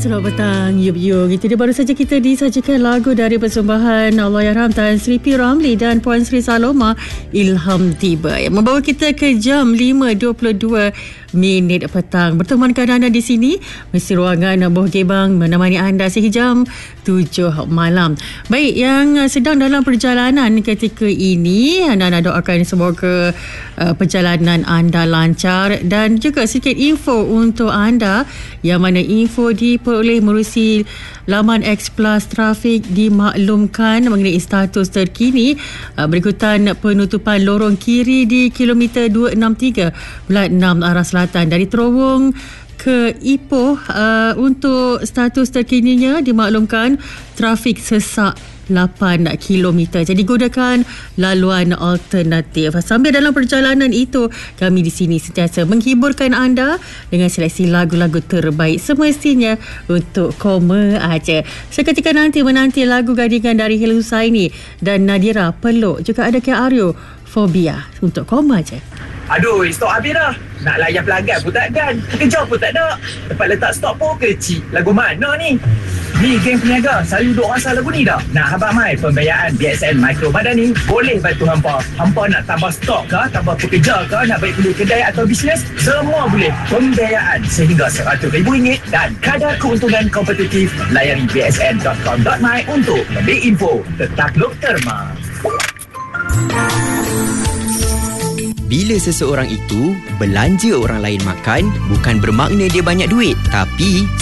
Selamat petang, Yup. Itu dia, baru saja kita disajikan lagu dari persembahan Allahyarham Tan Sri P. Ramlee dan Puan Sri Saloma, Ilham Tiba, yang membawa kita ke jam 5.22 petang. Bertemankan anda di sini, mesti ruangan Boh Gebang menemani anda sehingga jam 7 malam. Baik, yang sedang dalam perjalanan ketika ini, anda doakan semoga perjalanan anda lancar, dan juga sedikit info untuk anda, yang mana info diperoleh melalui laman X Plus Trafik dimaklumkan mengenai status terkini berikutan penutupan lorong kiri di kilometer 263/6 arah selatan dari Terowong ke Ipoh. Untuk status terkininya dimaklumkan trafik sesak 8 km. Jadi gunakan laluan alternatif. Sambil dalam perjalanan itu, kami di sini sentiasa menghiburkan anda dengan seleksi lagu-lagu terbaik semestinya untuk koma aja. Seketika nanti menanti lagu gadingan dari Hil Husaini dan Nadira, Peluk. Juga ada Kia Aryo, Fobia, untuk koma aja. Aduh, stop habis dah. Nak layan pelanggan pun tak ada. Kerja pun tak ada. Tempat letak stok pun kecil. Lagu mana ni? Ni geng peniaga, selalu duk rasa lagu ni dah. Nak habaq mai pembiayaan BSN Micro Madani, boleh bantu hampa. Hampa nak tambah stok ke, tambah pekerja ke, nak baik perlu kedai atau bisnes, semua boleh. Pembiayaan sehingga RM100,000 dan kadar keuntungan kompetitif. Layari bsn.com.my untuk lebih info. Tetap look terma. Bila seseorang itu belanja orang lain makan, bukan bermakna dia banyak duit, tapi